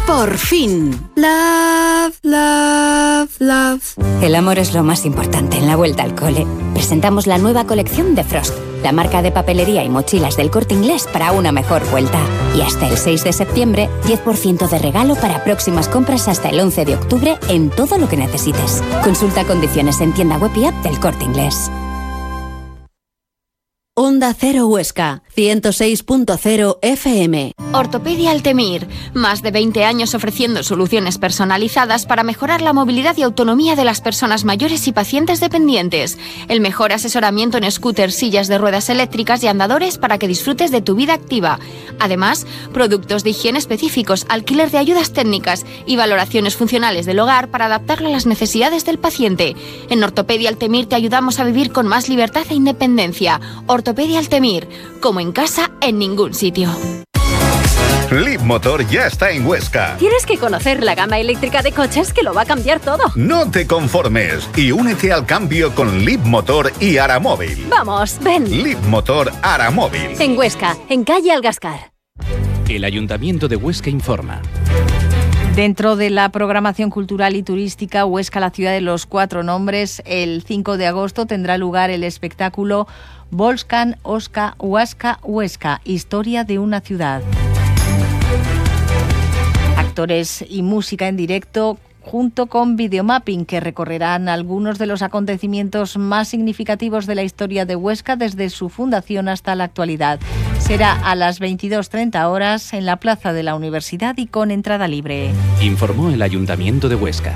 Por fin. Love, love, love. El amor es lo más importante en la vuelta al cole. Presentamos la nueva colección de Frost, la marca de papelería y mochilas del Corte Inglés para una mejor vuelta. Y hasta el 6 de septiembre, 10% de regalo para próximas compras hasta el 11 de octubre en todo lo que necesites. Consulta condiciones en tienda web y app del Corte Inglés. Onda Cero Huesca, 106.0 FM. Ortopedia Altemir. Más de 20 años ofreciendo soluciones personalizadas para mejorar la movilidad y autonomía de las personas mayores y pacientes dependientes. El mejor asesoramiento en scooters, sillas de ruedas eléctricas y andadores para que disfrutes de tu vida activa. Además, productos de higiene específicos, alquiler de ayudas técnicas y valoraciones funcionales del hogar para adaptarlo a las necesidades del paciente. En Ortopedia Altemir te ayudamos a vivir con más libertad e independencia. Ortopedia Altemir, como en casa, en ningún sitio. Leapmotor ya está en Huesca. Tienes que conocer la gama eléctrica de coches que lo va a cambiar todo. No te conformes y únete al cambio con Leapmotor y Aramóvil. Vamos, ven. Leapmotor Aramóvil. En Huesca, en calle Algascar. El Ayuntamiento de Huesca informa. Dentro de la programación cultural y turística Huesca, la ciudad de los 4 nombres, el 5 de agosto tendrá lugar el espectáculo Volscan Osca Huasca Huesca, historia de una ciudad. Actores y música en directo junto con videomapping que recorrerán algunos de los acontecimientos más significativos de la historia de Huesca desde su fundación hasta la actualidad. Será a las 22:30 horas en la Plaza de la Universidad y con entrada libre. Informó el Ayuntamiento de Huesca.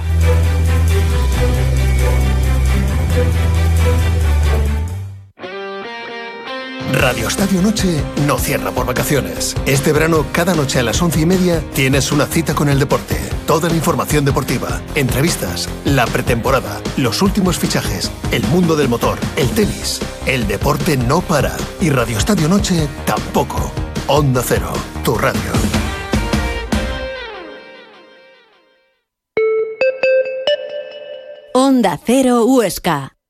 Radio Estadio Noche no cierra por vacaciones. Este verano, cada noche a las 11:30, tienes una cita con el deporte. Toda la información deportiva, entrevistas, la pretemporada, los últimos fichajes, el mundo del motor, el tenis. El deporte no para. Y Radio Estadio Noche tampoco. Onda Cero, tu radio. Onda Cero Huesca.